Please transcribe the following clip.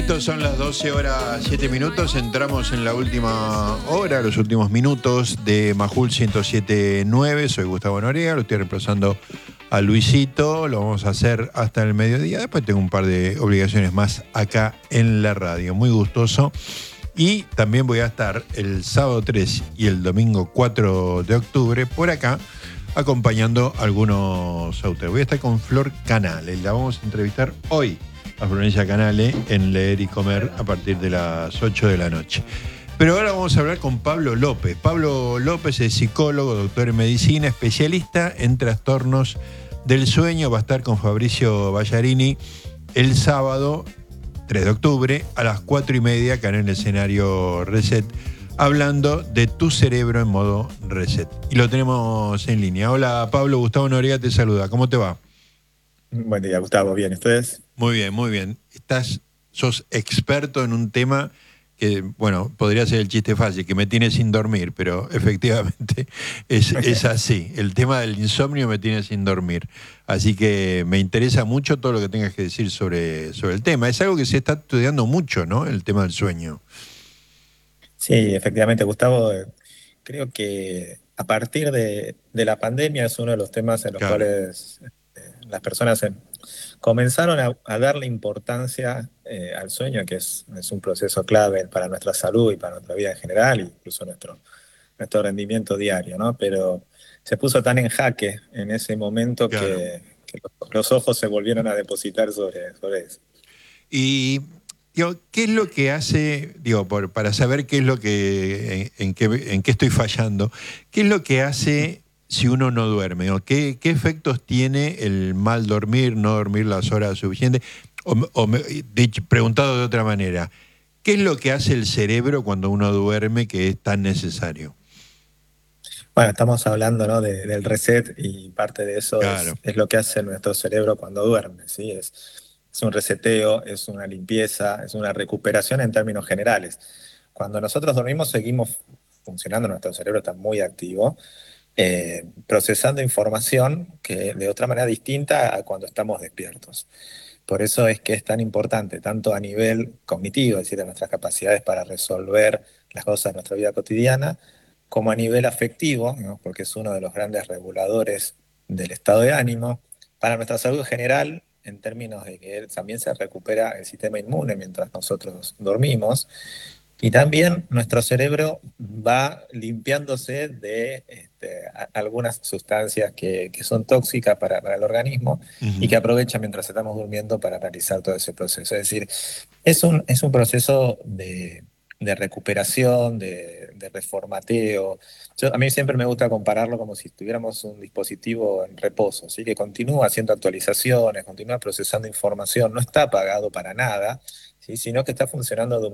Listo, son las 12 horas 7 minutos. Entramos en la última hora, los últimos minutos de Majul 107.9. Soy Gustavo Noriega, lo estoy reemplazando a Luisito. Lo vamos a hacer hasta el mediodía. Después tengo un par de obligaciones más acá en la radio. Muy gustoso. Y también voy a estar el sábado 3 y el domingo 4 de octubre por acá, acompañando algunos autores. Voy a estar con Flor Canale. La vamos a entrevistar hoy a Florencia Canale en Leer y Comer a partir de las 8 de la noche. Pero ahora vamos a hablar con Pablo López. Pablo López es psicólogo, doctor en medicina, especialista en trastornos del sueño. Va a estar con Fabricio Ballarini el sábado 3 de octubre a las 4:30 acá en el escenario Reset, hablando de tu cerebro en modo Reset. Y lo tenemos en línea. Hola Pablo, Gustavo Noriega te saluda. ¿Cómo te va? Buen día, Gustavo. Bien, ¿ustedes? Muy bien, muy bien. Sos experto en un tema que, bueno, podría ser el chiste fácil, que me tiene sin dormir, pero efectivamente es así. El tema del insomnio me tiene sin dormir. Así que me interesa mucho todo lo que tengas que decir sobre el tema. Es algo que se está estudiando mucho, ¿no? El tema del sueño. Sí, efectivamente, Gustavo. Creo que a partir de la pandemia es uno de los temas en los Claro. cuales las personas comenzaron a darle importancia al sueño, que es un proceso clave para nuestra salud y para nuestra vida en general, e incluso nuestro rendimiento diario, ¿no? Pero se puso tan en jaque en ese momento Claro. que los ojos se volvieron a depositar sobre eso. Y digo, ¿qué es lo que hace, digo, para saber qué es lo que, en qué estoy fallando, qué es lo que hace si uno no duerme? ¿O qué efectos tiene el mal dormir, no dormir las horas suficientes? Preguntado de otra manera, ¿qué es lo que hace el cerebro cuando uno duerme que es tan necesario? Bueno, estamos hablando, ¿no? Del reset, y parte de eso Claro, es lo que hace nuestro cerebro cuando duerme, ¿sí? Es un reseteo, es una limpieza, es una recuperación en términos generales. Cuando nosotros dormimos seguimos funcionando, nuestro cerebro está muy activo, procesando información que de otra manera distinta a cuando estamos despiertos. Por eso es que es tan importante, tanto a nivel cognitivo, es decir, de nuestras capacidades para resolver las cosas de nuestra vida cotidiana, como a nivel afectivo, ¿no? Porque es uno de los grandes reguladores del estado de ánimo, para nuestra salud general, en términos de que también se recupera el sistema inmune mientras nosotros dormimos, y también nuestro cerebro va limpiándose de algunas sustancias que son tóxicas para el organismo y que ujú, aprovecha mientras estamos durmiendo para realizar todo ese proceso. Es decir, es un proceso de recuperación, de reformateo. A mí siempre me gusta compararlo como si tuviéramos un dispositivo en reposo, ¿sí? Que continúa haciendo actualizaciones, continúa procesando información, no está apagado para nada, ¿sí? Sino que está funcionando de